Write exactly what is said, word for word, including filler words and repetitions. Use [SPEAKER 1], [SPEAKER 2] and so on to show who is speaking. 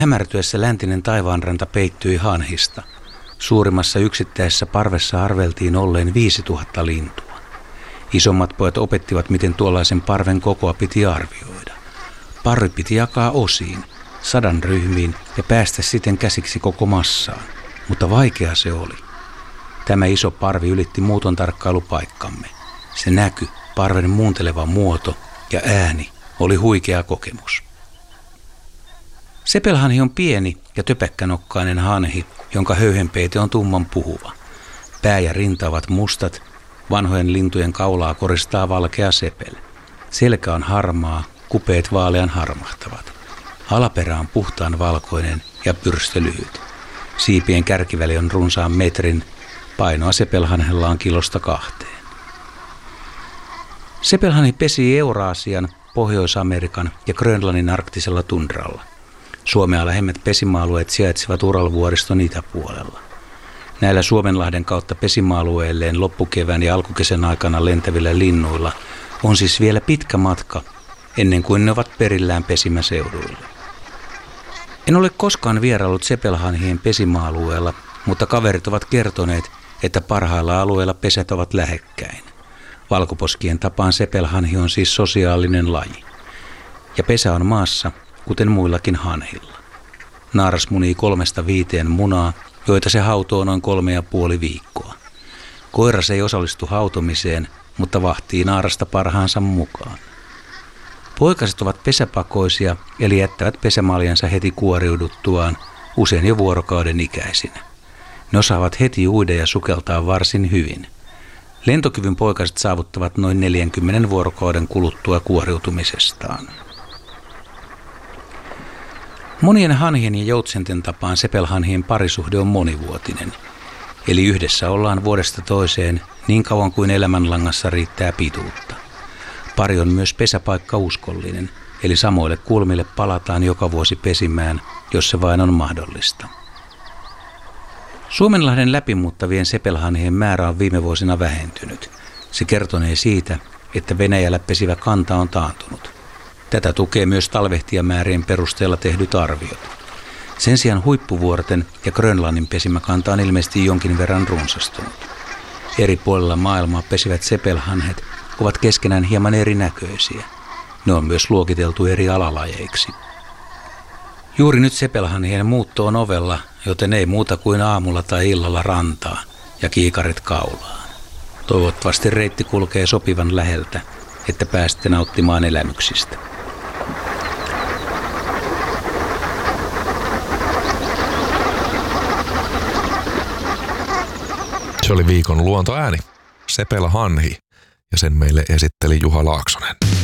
[SPEAKER 1] Hämärtyessä läntinen taivaanranta peittyi hanhista. Suurimmassa yksittäisessä parvessa arveltiin olleen viisituhatta lintua. Isommat pojat opettivat, miten tuollaisen parven kokoa piti arvioida. Parvi piti jakaa osiin, sadan ryhmiin ja päästä siten käsiksi koko massaan. Mutta vaikea se oli. Tämä iso parvi ylitti muuton tarkkailupaikkamme. Se näky, parven muunteleva muoto ja ääni oli huikea kokemus. Sepelhanhi on pieni ja töpäkkänokkainen hanhi, jonka höyhenpeite on tumman puhuva. Pää ja rinta ovat mustat, vanhojen lintujen kaulaa koristaa valkea sepel. Selkä on harmaa, kupeet vaalean harmahtavat. Alaperä on puhtaan valkoinen ja pyrstö lyhyt. Siipien kärkiväli on runsaan metrin, painoa sepelhanhella on kilosta kahteen. Sepelhanhi pesii Euraasian, Pohjois-Amerikan ja Grönlannin arktisella tundralla. Suomea lähemmät pesimäalueet sijaitsevat Uralvuoriston itäpuolella. Näillä Suomenlahden kautta pesimäalueelleen loppukevään ja alkukesän aikana lentävillä linnuilla on siis vielä pitkä matka ennen kuin ne ovat perillään pesimäseuduilla. En ole koskaan vieraillut sepelhanhien pesimäalueella, mutta kaverit ovat kertoneet, että parhailla alueilla pesät ovat lähekkäin. Valkoposkien tapaan sepelhanhi on siis sosiaalinen laji. Ja pesä on maassa, kuten muillakin hanhilla. Naaras munii kolmesta viiteen munaa, joita se hautoo noin kolme ja puoli viikkoa. Koiras ei osallistu hautomiseen, mutta vahtii naarasta parhaansa mukaan. Poikaset ovat pesäpakoisia, eli jättävät pesämaljansa heti kuoriuduttuaan, usein jo vuorokauden ikäisinä. Ne osaavat heti uida ja sukeltaa varsin hyvin. Lentokyvyn poikaset saavuttavat noin neljänkymmenen vuorokauden kuluttua kuoriutumisestaan. Monien hanhien ja joutsenten tapaan sepelhanhien parisuhde on monivuotinen, eli yhdessä ollaan vuodesta toiseen niin kauan kuin elämänlangassa riittää pituutta. Pari on myös pesäpaikka uskollinen, eli samoille kulmille palataan joka vuosi pesimään, jos se vain on mahdollista. Suomenlahden läpimuuttavien sepelhanhien määrä on viime vuosina vähentynyt. Se kertonee siitä, että Venäjällä pesivä kanta on taantunut. Tätä tukee myös talvehtijamäärien perusteella tehdyt arviot. Sen sijaan huippuvuorten ja Grönlannin pesimäkanta on ilmeisesti jonkin verran runsastunut. Eri puolilla maailmaa pesivät sepelhanhet ovat keskenään hieman erinäköisiä. Ne on myös luokiteltu eri alalajeiksi. Juuri nyt sepelhanhien muutto on ovella, joten ei muuta kuin aamulla tai illalla rantaa ja kiikarit kaulaan. Toivottavasti reitti kulkee sopivan läheltä, että pääsette nauttimaan elämyksistä.
[SPEAKER 2] Se oli viikon luontoääni, sepelhanhi, ja sen meille esitteli Juha Laaksonen.